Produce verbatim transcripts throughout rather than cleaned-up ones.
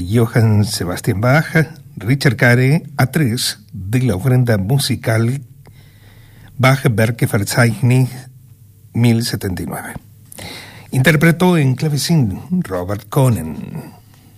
Johann Sebastian Bach, Richard Carey, A tres de la ofrenda musical Bach Werkverzeichnis mil setenta y nueve. Interpretó en clavecín Robert Konen.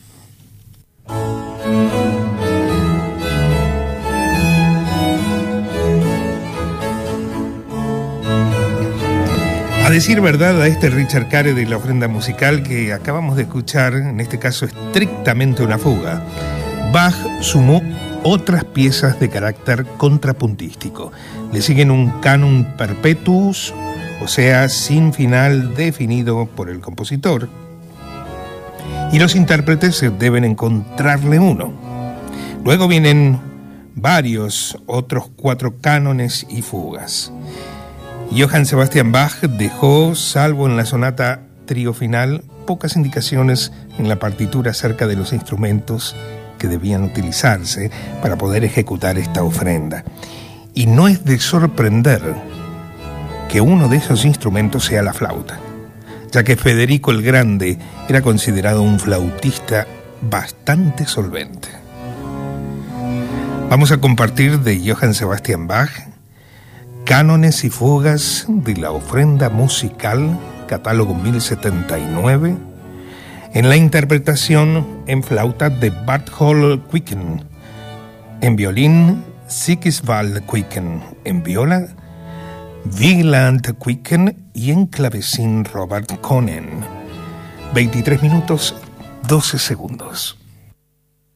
A decir verdad, a este Richard Carey de la ofrenda musical que acabamos de escuchar, en este caso estrictamente una fuga, Bach sumó otras piezas de carácter contrapuntístico. Le siguen un canon perpetuus, o sea, sin final definido por el compositor, y los intérpretes deben encontrarle uno. Luego vienen varios otros cuatro cánones y fugas. Johann Sebastian Bach dejó, salvo en la sonata trío final, pocas indicaciones en la partitura acerca de los instrumentos que debían utilizarse para poder ejecutar esta ofrenda. Y no es de sorprender que uno de esos instrumentos sea la flauta, ya que Federico el Grande era considerado un flautista bastante solvente. Vamos a compartir de Johann Sebastian Bach Cánones y fugas de la ofrenda musical, catálogo mil setenta y nueve, en la interpretación en flauta de Barthold Quicken, en violín Sigisvald Quicken, en viola Wieland Quicken y en clavecín Robert Konen. veintitrés minutos doce segundos.